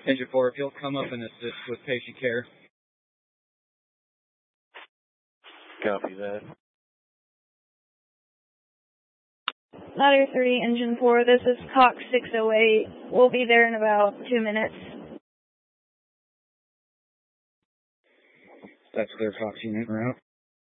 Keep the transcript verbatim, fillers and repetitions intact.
Engine four, if you'll come up and assist with patient care. Copy that. Ladder three, Engine four, this is Cox six oh eight. We'll be there in about two minutes. That's clear, Fox unit, route.